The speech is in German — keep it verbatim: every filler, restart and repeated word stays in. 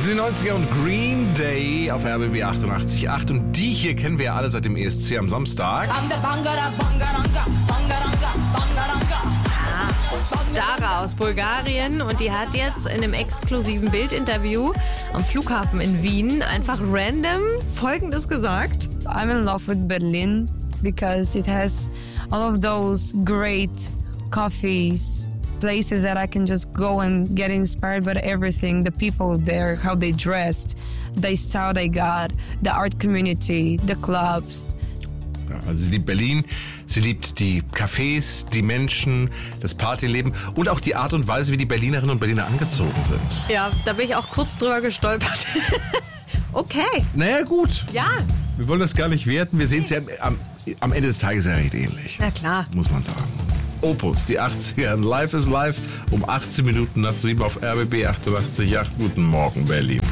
Das sind die neunziger und Green Day auf R B B achtundachtzig Komma acht. Und die hier kennen wir ja alle seit dem E S C am Samstag. Dara aus Bulgarien, und die hat jetzt in einem exklusiven Bildinterview am Flughafen in Wien einfach random Folgendes gesagt. I'm in love with Berlin because it has all of those great coffees, places that I can just go and get inspired by everything, the people there, how they dressed, the style they got, the art community, the clubs. Ja, also sie liebt Berlin, sie liebt die Cafés, die Menschen, das Partyleben und auch die Art und Weise, wie die Berlinerinnen und Berliner angezogen sind. Ja, da bin ich auch kurz drüber gestolpert. Okay. Naja, gut. Ja. Wir wollen das gar nicht werten. Wir sehen es ja am, am Ende des Tages ja recht ähnlich. Na klar. Muss man sagen. Opus, die achtziger. Live is Live um achtzehn Minuten nach sieben auf R B B achtundachtzig Komma acht. Guten Morgen, Berlin.